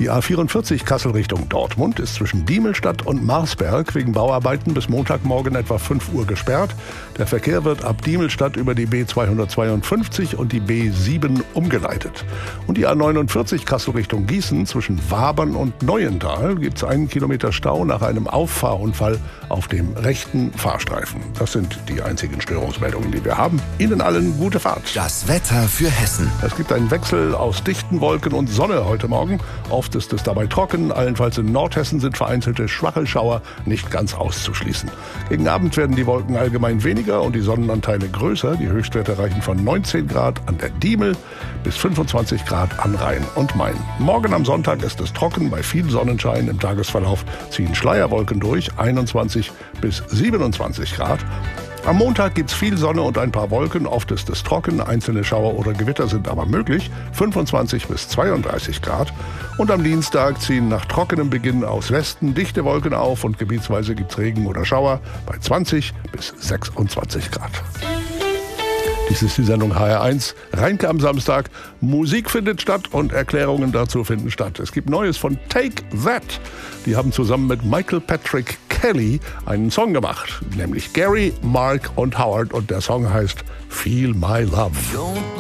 Die A44 Kassel Richtung Dortmund ist zwischen Diemelstadt und Marsberg wegen Bauarbeiten bis Montagmorgen etwa 5 Uhr gesperrt. Der Verkehr wird ab Diemelstadt über die B252 und die B7 umgeleitet. Und die A49 Kassel Richtung Gießen zwischen Wabern und Neuental gibt es 1 Kilometer Stau nach einem Auffahrunfall auf dem rechten Fahrstreifen. Das sind die einzigen Störungsmeldungen, die wir haben. Ihnen allen gute Fahrt. Das Wetter für Hessen. Es gibt einen Wechsel aus dichten Wolken und Sonne heute Morgen. Oft ist es dabei trocken. Allenfalls in Nordhessen sind vereinzelte schwache Schauer nicht ganz auszuschließen. Gegen Abend werden die Wolken allgemein weniger und die Sonnenanteile größer. Die Höchstwerte reichen von 19 Grad an der Diemel bis 25 Grad an Rhein und Main. Morgen am Sonntag ist es trocken, bei viel Sonnenschein. Im Tagesverlauf ziehen Schleierwolken durch, 21 bis 27 Grad. Am Montag gibt's viel Sonne und ein paar Wolken. Oft ist es trocken, einzelne Schauer oder Gewitter sind aber möglich. 25 bis 32 Grad. Und am Dienstag ziehen nach trockenem Beginn aus Westen dichte Wolken auf und gebietsweise gibt's Regen oder Schauer bei 20 bis 26 Grad. Dies ist die Sendung HR1. Rheinke am Samstag. Musik findet statt und Erklärungen dazu finden statt. Es gibt Neues von Take That. Die haben zusammen mit Michael Patrick Kelly einen Song gemacht, nämlich Gary, Mark und Howard. Und der Song heißt Feel My Love.